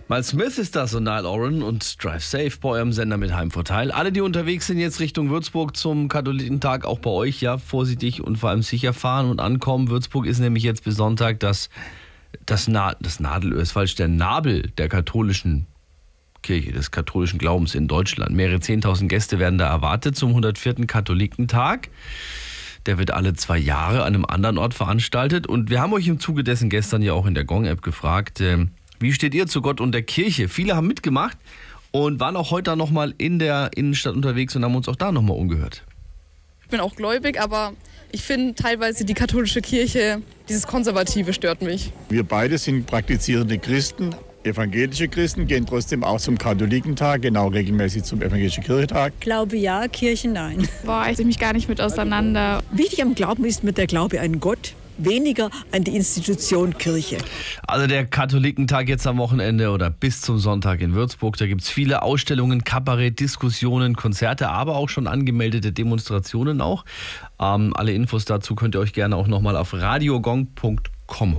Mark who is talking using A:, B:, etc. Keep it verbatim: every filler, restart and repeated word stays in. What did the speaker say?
A: Miles Smith ist das und Niall Oren und Drive Safe bei eurem Sender mit Heimvorteil. Alle, die unterwegs sind jetzt Richtung Würzburg zum Katholikentag, auch bei euch, ja, vorsichtig und vor allem sicher fahren und ankommen. Würzburg ist nämlich jetzt bis Sonntag das, das, Na, das Nadelöhr, ist falsch, der Nabel der katholischen Kirche, des katholischen Glaubens in Deutschland. Mehrere zehntausend Gäste werden da erwartet zum hundertvierten Katholikentag. Der wird alle zwei Jahre an einem anderen Ort veranstaltet. Und wir haben euch im Zuge dessen gestern ja auch in der Gong-App gefragt, äh, wie steht ihr zu Gott und der Kirche? Viele haben mitgemacht und waren auch heute nochmal in der Innenstadt unterwegs und haben uns auch da nochmal umgehört.
B: Ich bin auch gläubig, aber ich finde teilweise die katholische Kirche, dieses Konservative stört mich.
C: Wir beide sind praktizierende Christen. Evangelische Christen gehen trotzdem auch zum Katholikentag, genau regelmäßig zum Evangelischen Kirchentag.
D: Glaube ja, Kirche nein.
E: Boah, ich setze mich gar nicht mit auseinander.
D: Wichtig am Glauben ist mir der Glaube an Gott, weniger an die Institution Kirche.
A: Also der Katholikentag jetzt am Wochenende oder bis zum Sonntag in Würzburg, da gibt es viele Ausstellungen, Kabarett, Diskussionen, Konzerte, aber auch schon angemeldete Demonstrationen auch. Ähm, alle Infos dazu könnt ihr euch gerne auch nochmal auf radiogong punkt com